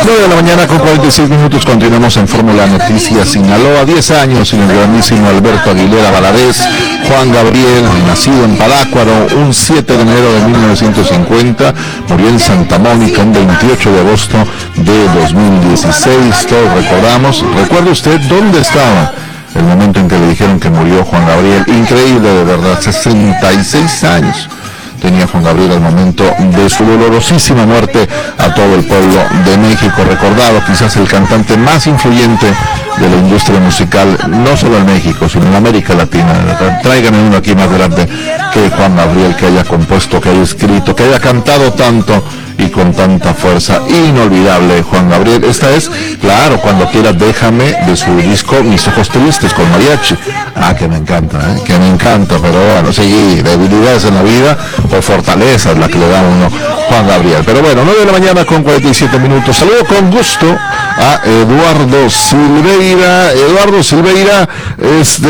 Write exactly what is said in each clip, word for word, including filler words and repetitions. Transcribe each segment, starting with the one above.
nueve de la mañana con cuarenta y seis minutos, continuamos en Fórmula Noticias Sinaloa. diez años sin el grandísimo Alberto Aguilera Valadez. Juan Gabriel, nacido en Parácuaro un siete de enero de mil novecientos cincuenta, murió en Santa Mónica un veintiocho de agosto de dos mil dieciséis. Todos recordamos. ¿Recuerda usted dónde estaba el momento en que le dijeron que murió Juan Gabriel? Increíble, de verdad, sesenta y seis años tenía Juan Gabriel al momento de su dolorosísima muerte. A todo el pueblo de México recordado, quizás el cantante más influyente de la industria musical, no solo en México, sino en América Latina. Tráiganme uno aquí más grande que Juan Gabriel, que haya compuesto, que haya escrito, que haya cantado tanto y con tanta fuerza. Inolvidable Juan Gabriel. Esta es, claro, Cuando Quieras Déjame, de su disco Mis Ojos Tristes, con mariachi. Ah, que me encanta, ¿eh? que me encanta, pero bueno, sí, debilidades en la vida o fortalezas la que le da uno Juan Gabriel. Pero bueno, nueve de la mañana con cuarenta y siete minutos. Saludo con gusto a Eduardo Silveira. Eduardo Silveira es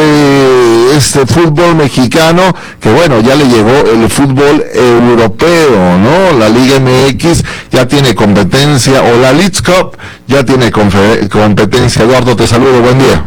de este fútbol mexicano, que bueno, ya le llegó el fútbol europeo, ¿no? La Liga M X ya tiene competencia, o la Leagues Cup ya tiene competencia. Eduardo, te saludo, buen día.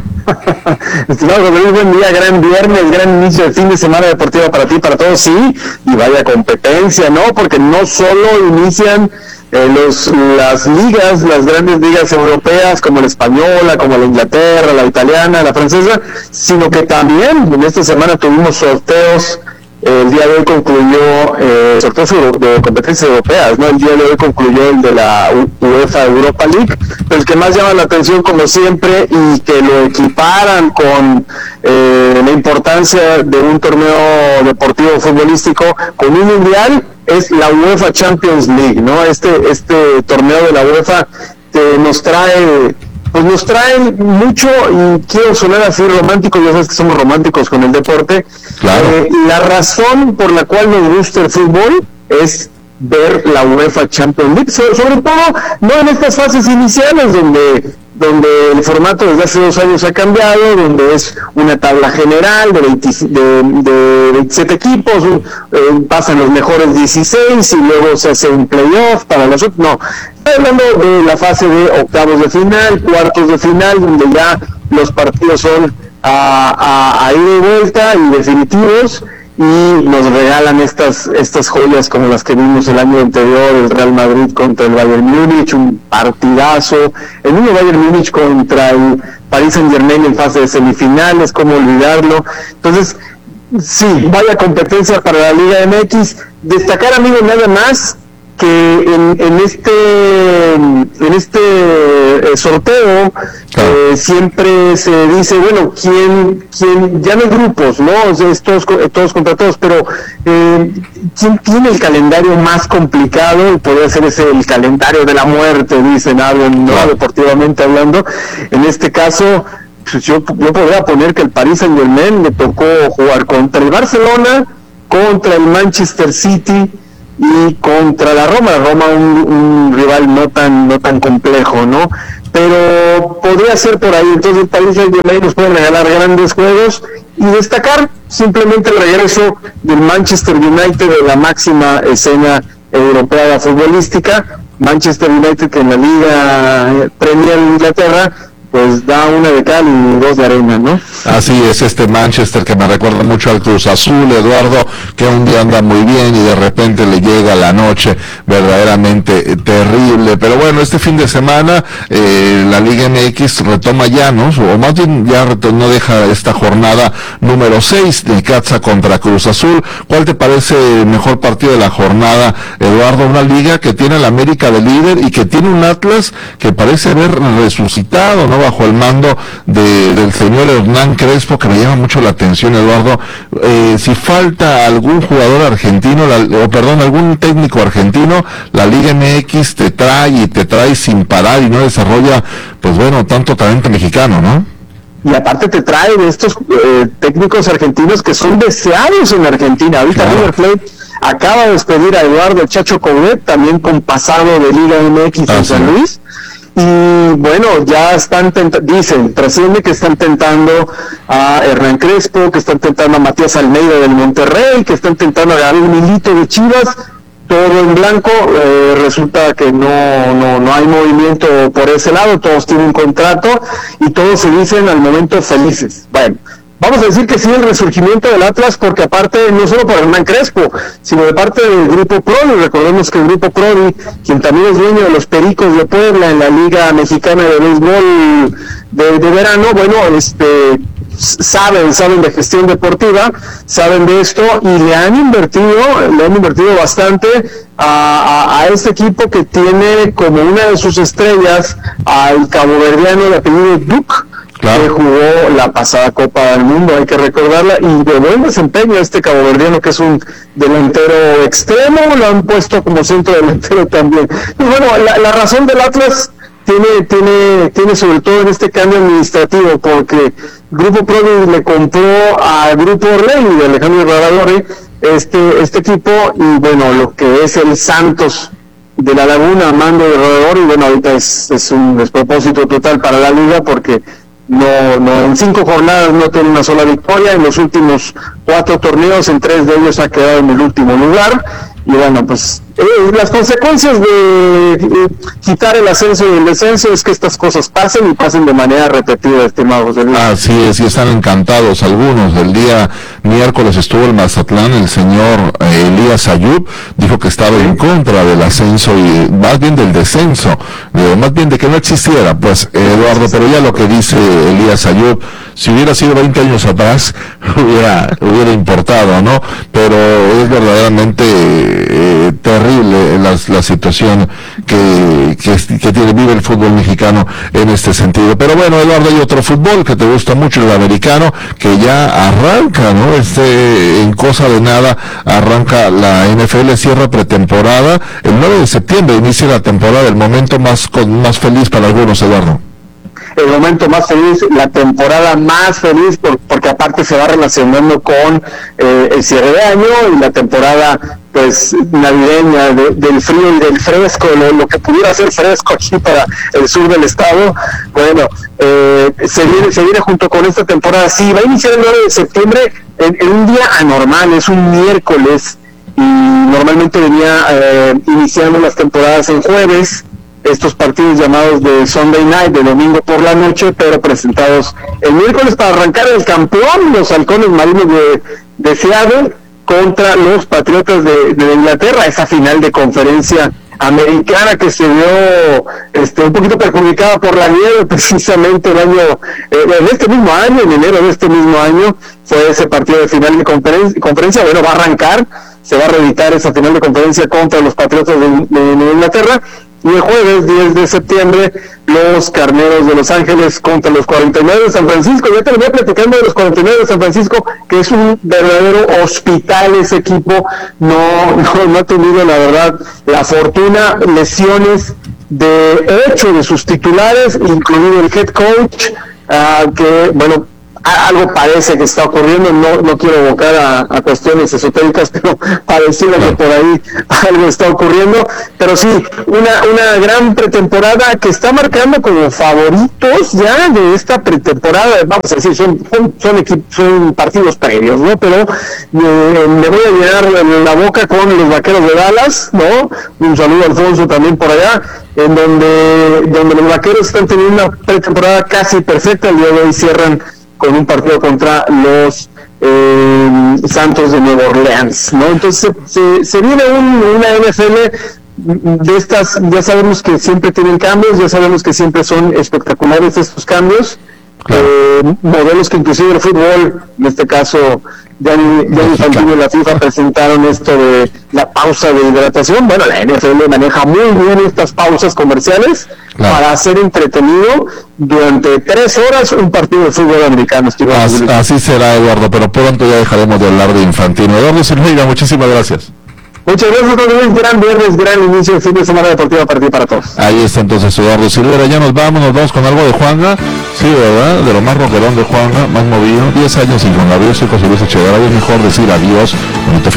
Estimado Rodrigo, buen día, gran viernes, gran inicio de fin de semana deportiva para ti, para todos, sí, y vaya competencia, ¿no? Porque no solo inician eh, los, las ligas, las grandes ligas europeas, como la española, como la Inglaterra, la italiana, la francesa, sino que también en esta semana tuvimos sorteos. El día de hoy concluyó eh, sorteos de competencias europeas, ¿no? El día de hoy concluyó el de la UEFA Europa League, pero el que más llama la atención, como siempre, y que lo equiparan con eh, la importancia de un torneo deportivo futbolístico con un mundial, es la UEFA Champions League, ¿no? Este este torneo de la UEFA que nos trae... pues nos traen mucho, y quiero sonar así romántico, ya sabes que somos románticos con el deporte. Claro. Eh, la razón por la cual nos gusta el fútbol es ver la UEFA Champions League, so, sobre todo no en estas fases iniciales donde donde el formato desde hace dos años ha cambiado, donde es una tabla general de, veinte, de, de veintisiete equipos, eh, pasan los mejores dieciséis y luego se hace un playoff para los otros. No, estoy hablando de la fase de octavos de final, cuartos de final, donde ya los partidos son a, a, a ida y vuelta y definitivos, y nos regalan estas estas joyas como las que vimos el año anterior, el Real Madrid contra el Bayern Múnich, un partidazo, el mismo Bayern Múnich contra el Paris Saint Germain en fase de semifinales, cómo olvidarlo. Entonces, sí, vaya competencia para la Liga M X. Destacar, amigos, nada más que en, en este en este eh, sorteo eh, siempre se dice, bueno, quién quién ya no hay grupos, no, o sea, es todos, todos contra todos, pero eh, quién tiene el calendario más complicado, y podría ser ese el calendario de la muerte, dicen, hablan, no, deportivamente hablando. En este caso, pues yo, yo podría poner que el Paris Saint Germain le tocó jugar contra el Barcelona, contra el Manchester City y contra la Roma. La Roma un, un rival no tan no tan complejo, ¿no? Pero podría ser por ahí. Entonces el Paris Saint-Germain nos puede regalar grandes juegos, y destacar simplemente el regreso del Manchester United de la máxima escena europea futbolística. Manchester United, que en la Liga Premier de Inglaterra pues da una de cal y dos de arena, ¿no? Así es, este Manchester que me recuerda mucho al Cruz Azul, Eduardo, que un día anda muy bien y de repente le llega la noche verdaderamente eh, terrible. Pero bueno, este fin de semana eh, la Liga M X retoma ya, ¿no? O más bien ya no deja esta jornada número seis, de Necaxa contra Cruz Azul. ¿Cuál te parece el mejor partido de la jornada, Eduardo? Una liga que tiene al América de líder y que tiene un Atlas que parece haber resucitado, ¿no? Bajo el mando de, del señor Hernán Crespo, que me llama mucho la atención, Eduardo. Eh, si falta algún jugador argentino, la, o perdón, algún técnico argentino, la Liga M X te trae y te trae sin parar y no desarrolla, pues bueno, tanto talento mexicano, ¿no? Y aparte te trae de estos eh, técnicos argentinos que son deseados en Argentina. Ahorita claro. River Plate acaba de despedir a Eduardo Chacho Coudet, también con pasado de Liga M X en San Luis. Y bueno, ya están, tenta- dicen, trasciende que están tentando a Hernán Crespo, que están tentando a Matías Almeida del Monterrey, que están tentando a Gabriel Milito de Chivas. todo en blanco, eh, resulta que no, no, no hay movimiento por ese lado, todos tienen contrato y todos se dicen al momento felices. Bueno, vamos a decir que sí el resurgimiento del Atlas, porque aparte no solo por Hernán Crespo, sino de parte del Grupo Prodi. Recordemos que el Grupo Prodi, quien también es dueño de los Pericos de Puebla en la Liga Mexicana de Béisbol de, de verano, bueno, este... saben, saben de gestión deportiva, saben de esto y le han invertido, le han invertido bastante a, a, a este equipo que tiene como una de sus estrellas al caboverdiano de apellido Duke, claro, que jugó la pasada Copa del Mundo, hay que recordarla, y de buen desempeño este caboverdiano, que es un delantero extremo, lo han puesto como centro delantero también. Y bueno, la, la razón del Atlas tiene tiene tiene sobre todo en este cambio administrativo, porque Grupo Prodi le compró a Grupo Orlegui de Alejandro Radadori este este equipo, y bueno, lo que es el Santos de la Laguna, mando de Radadori, bueno, ahorita es, es un despropósito total para la liga, porque no no en cinco jornadas no tiene una sola victoria, en los últimos cuatro torneos, en tres de ellos ha quedado en el último lugar, y bueno, pues eh, las consecuencias de eh, quitar el ascenso y el descenso es que estas cosas pasen y pasen de manera repetida, estimado José Luis. Así es, y están encantados algunos. El día miércoles estuvo el Mazatlán, el señor eh, Elías Ayub dijo que estaba en contra del ascenso y más bien del descenso, eh, más bien de que no existiera, pues eh, Eduardo, pero ya lo que dice Elías Ayub, si hubiera sido veinte años atrás, hubiera, hubiera importado, ¿no? Pero es verdaderamente eh, terrible la, la situación que, que, que tiene, vive el fútbol mexicano en este sentido. Pero bueno, Eduardo, hay otro fútbol que te gusta mucho, el americano, que ya arranca, ¿no? Este, en cosa de nada, arranca la N F L, cierra pretemporada, el nueve de septiembre inicia la temporada, el momento más, más feliz para algunos, Eduardo. El momento más feliz, la temporada más feliz, por, porque aparte se va relacionando con eh, el cierre de año y la temporada pues navideña, de, del frío y del fresco, lo, lo que pudiera ser fresco aquí para el sur del estado. Bueno, eh, se viene se viene junto con esta temporada. Sí, va a iniciar el nueve de septiembre en, en un día anormal, es un miércoles, y normalmente venía eh, iniciando las temporadas en jueves, estos partidos llamados de Sunday Night, de domingo por la noche, pero presentados el miércoles para arrancar el campeón, los halcones marinos de, de Seattle, contra los Patriotas de, de Inglaterra, esa final de conferencia americana que se vio este, un poquito perjudicada por la nieve, precisamente el año, eh, en este mismo año, en enero de este mismo año, fue ese partido de final de conferen- conferencia, bueno, va a arrancar, se va a reeditar esa final de conferencia contra los Patriotas de, de, de Inglaterra. Y el jueves diez de septiembre, los Carneros de Los Ángeles contra los cuarenta y nueve de San Francisco. Ya te venía platicando de los cuarenta y nueve de San Francisco, que es un verdadero hospital ese equipo. No, no, no ha tenido, la verdad, la fortuna, lesiones de ocho de sus titulares, incluido el head coach, uh, que, bueno, algo parece que está ocurriendo, no no quiero evocar a, a cuestiones esotéricas, pero pareciera que por ahí algo está ocurriendo, pero sí, una una gran pretemporada que está marcando como favoritos ya de esta pretemporada, vamos a decir, son son, son, equip- son partidos previos, ¿no? Pero eh, me voy a llenar la boca con los Vaqueros de Dallas, ¿no? Un saludo a Alfonso también por allá, en donde, donde los Vaqueros están teniendo una pretemporada casi perfecta. El día de hoy cierran con un partido contra los eh, Santos de Nueva Orleans, ¿no? Entonces se, se viene un, una N F L de estas, ya sabemos que siempre tienen cambios, ya sabemos que siempre son espectaculares estos cambios, claro. eh, modelos que inclusive el fútbol, en este caso Gianni Infantino y la FIFA presentaron esto de la pausa de hidratación. Bueno, la N F L maneja muy bien estas pausas comerciales, claro, para hacer entretenido durante tres horas un partido de fútbol americano. As, así será, Eduardo, pero pronto ya dejaremos de hablar de Infantino. Eduardo Silveira, muchísimas gracias. Muchas gracias, Rodríguez. Gran viernes, gran inicio de fin de semana deportiva para ti y para todos. Ahí está entonces Eduardo Silveira. Ya nos vamos, nos vamos con algo de Juanga. Sí, ¿verdad? De lo más rockerón de Juanga, más movido. diez años sin Juan Gabriel, soy José Luis Echeverría. Es mejor decir adiós. Bonito